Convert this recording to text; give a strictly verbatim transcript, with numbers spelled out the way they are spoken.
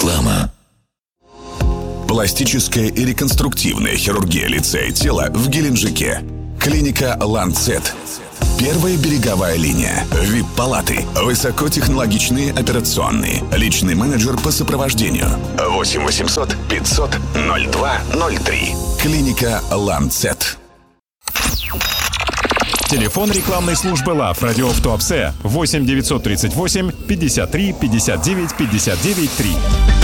Реклама. Пластическая и реконструктивная хирургия лица и тела в Геленджике. Клиника «Ланцет». Первая береговая линия. ви ай пи-палаты. Высокотехнологичные операционные. Личный менеджер по сопровождению. восемь восемьсот пятьсот ноль два ноль три. Клиника «Ланцет». Телефон рекламной службы ЛАФ «Радио в Туапсе» восемь девятьсот тридцать восемь пятьдесят три пятьдесят девять пятьдесят девять три.